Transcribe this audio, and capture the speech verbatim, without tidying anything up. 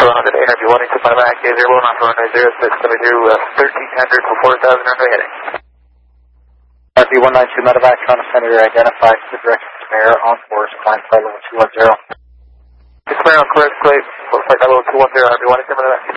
on the N R B one eight two five back, zero one off runway zero six, coming through uh, thirteen hundred for four thousand runway heading. R B one nine two medevac, trying to center your identified to the direction of Khmer on course, climb flight level two one zero. Khmer on course, flight, flight level two one zero, R B one eight two medevac.